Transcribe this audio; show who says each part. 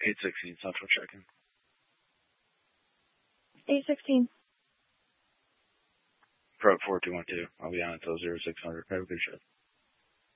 Speaker 1: 816 Central check-in.
Speaker 2: 816.
Speaker 1: Prep 4212. I'll be on until 0600. Have a good shift.